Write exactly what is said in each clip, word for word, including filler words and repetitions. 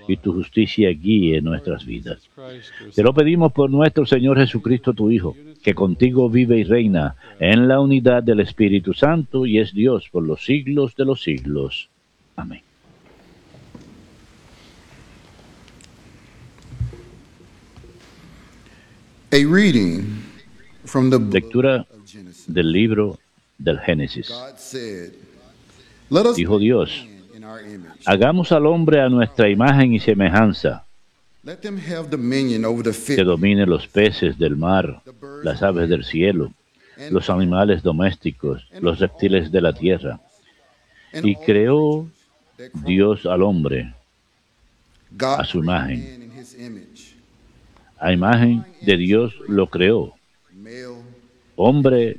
y tu justicia guíe nuestras vidas. Jesus Christ, your Te lo Son, pedimos por nuestro Señor Jesucristo, tu Hijo, que contigo vive y reina en la unidad del Espíritu Santo y es Dios por los siglos de los siglos. Amén. A reading from the book Lectura of Genesis. del libro del Génesis. God said, "Let us Dijo make Dios, man in our image. hagamos al hombre a nuestra imagen y semejanza, Let them have dominion over the que fish, domine los peces del mar, las aves del cielo, and los animales domésticos, los reptiles de la tierra. and Y all creó that crawl." Dios al hombre God a su created imagen. man in his image. A imagen de Dios lo creó. Male, Hombre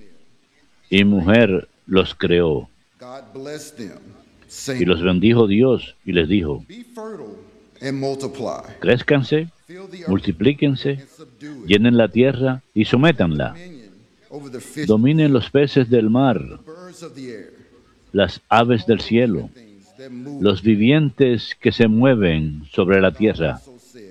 y mujer los creó. God blessed them, Y saying, los bendijo Dios y les dijo, "Be fertile and multiply. crezcanse, Fill the earth multiplíquense, and subdue it. llenen la tierra y sométanla. Dominion over the fish, Dominen los peces del mar, birds of the air, las aves del cielo, things that move." los vivientes que se mueven sobre la tierra. Also said,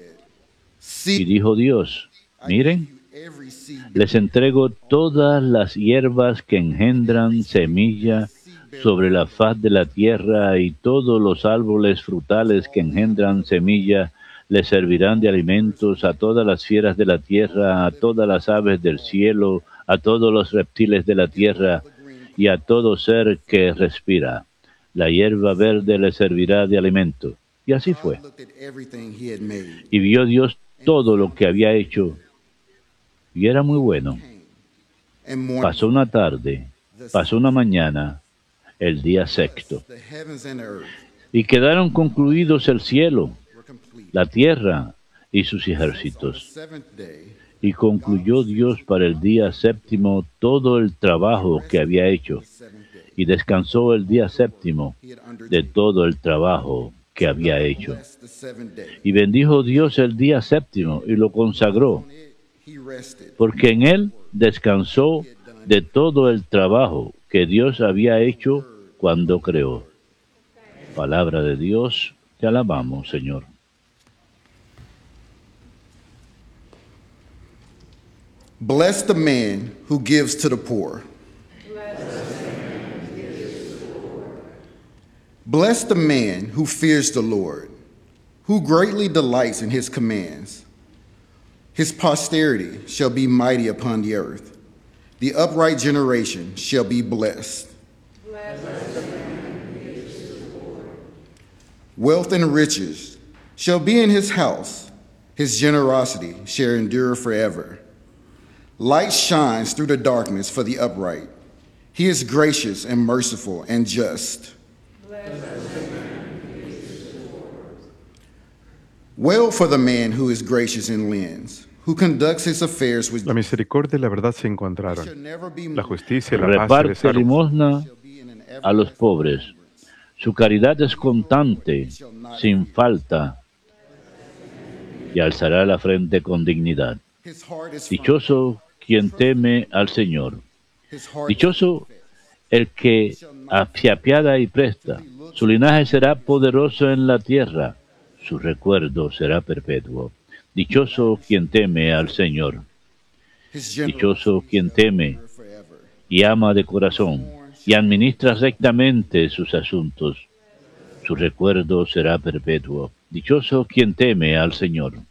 Y "See, dijo Dios, I miren, give you every seed les entrego todas las hierbas que engendran semilla sobre la faz de la tierra y todos los árboles frutales que engendran semilla les servirán de alimentos a todas las fieras de la tierra, a todas las aves del cielo, a todos los reptiles de la tierra y a todo ser que respira. La hierba verde les servirá de alimento. Y así fue. God looked at everything he had made. Y vio Dios todo lo que había hecho y era muy bueno. And morning, Pasó una tarde, pasó una mañana, el día sexto, the heavens and the earth y quedaron concluidos el cielo, were complete. la tierra y sus On the ejércitos. seventh day, Y concluyó Dios para el día séptimo todo el trabajo que había hecho, the seventh day, y descansó el día séptimo he had de undertaken. todo el trabajo que había hecho. Blessed the seventh day. Y bendijo Dios el día séptimo y lo consagró, On it he rested. porque en él descansó de todo el trabajo que Dios había hecho cuando creó. Palabra de Dios, te alabamos, Señor. Bless the man who gives to the poor. Bless the man who fears the Lord, who greatly delights in his commands. His posterity shall be mighty upon the earth. The upright generation shall be blessed. Wealth and riches shall be in his house. His generosity shall endure forever. Light shines through the darkness for the upright. He is gracious and merciful and just. Well for the man who is gracious and lends, who conducts his affairs with La misericordia y la verdad se encontraron. shall never be La moved, justicia y la paz se Reparte besaron. limosna shall be in an a los everlasting pobres. Su caridad es constante, sin falta, y alzará la frente con dignidad. His heart is firm. Dichoso quien teme al Señor. His heart Dichoso el que se apiada y presta. Su linaje será poderoso en la tierra. Su recuerdo será perpetuo. Dichoso quien teme al Señor. His Dichoso quien teme forever. y ama de corazón y administra rectamente sus asuntos. Su recuerdo será perpetuo. Dichoso quien teme al Señor.